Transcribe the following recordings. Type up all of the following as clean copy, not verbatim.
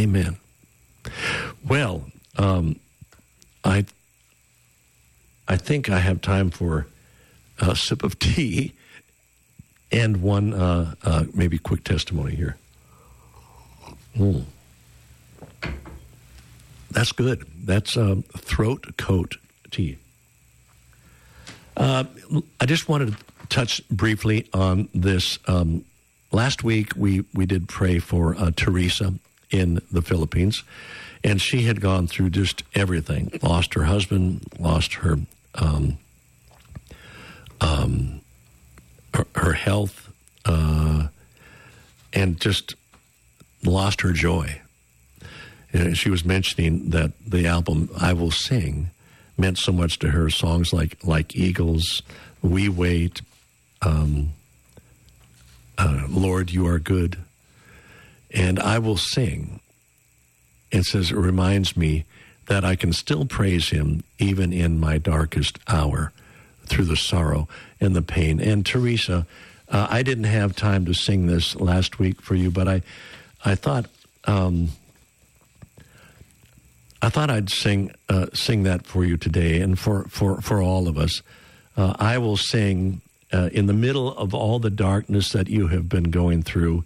Amen. Well, I think I have time for a sip of tea and one maybe quick testimony here. That's good. That's throat coat tea. I just wanted to touch briefly on this. Last week we did pray for Teresa in the Philippines, and she had gone through just everything. Lost her husband, lost her her health, and just lost her joy. And she was mentioning that the album I Will Sing meant so much to her. Songs like Eagles, We Wait, Lord, You Are Good, and I Will Sing. It says, it reminds me that I can still praise Him even in my darkest hour, through the sorrow and the pain. And Teresa, I didn't have time to sing this last week for you, but I thought I'd sing that for you today, and for all of us. I will sing in the middle of all the darkness that you have been going through.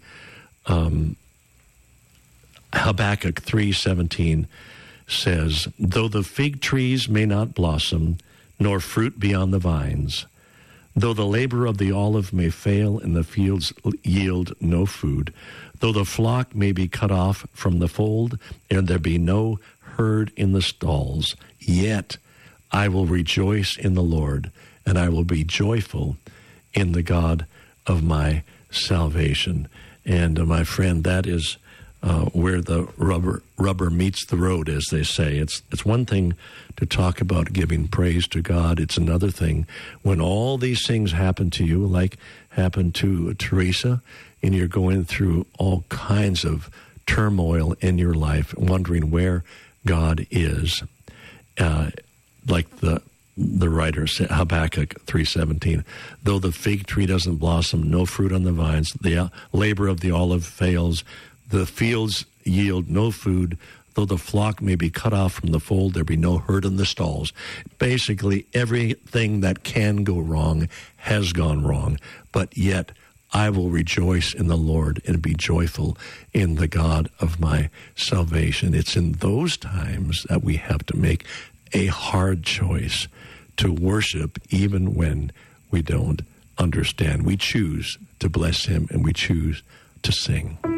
Habakkuk 3:17 says, "Though the fig trees may not blossom, nor fruit be on the vines, though the labor of the olive may fail and the fields yield no food, though the flock may be cut off from the fold and there be no herd in the stalls, yet I will rejoice in the Lord, and I will be joyful in the God of my salvation." And my friend, that is where the rubber meets the road, as they say. It's one thing to talk about giving praise to God. It's another thing when all these things happen to you, like happened to Teresa, and you're going through all kinds of turmoil in your life, wondering where God is. Like the writer said, Habakkuk 3:17, "Though the fig tree doesn't blossom, no fruit on the vines, the labor of the olive fails, the fields yield no food, though the flock may be cut off from the fold, there be no herd in the stalls." Basically, everything that can go wrong has gone wrong, but yet I will rejoice in the Lord and be joyful in the God of my salvation. It's in those times that we have to make a hard choice to worship even when we don't understand. We choose to bless Him, and we choose to sing.